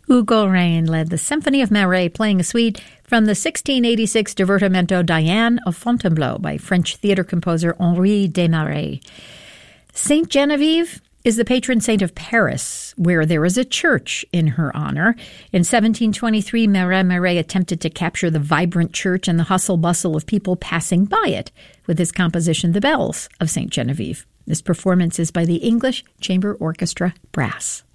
Hugo Rein led the Symphony of Marais, playing a suite from the 1686 Divertimento Diane of Fontainebleau by French theater composer Henri Desmarais. Saint Genevieve is the patron saint of Paris, where there is a church in her honor. In 1723, Marais attempted to capture the vibrant church and the hustle-bustle of people passing by it with his composition, The Bells of Saint Genevieve. This performance is by the English Chamber Orchestra Brass.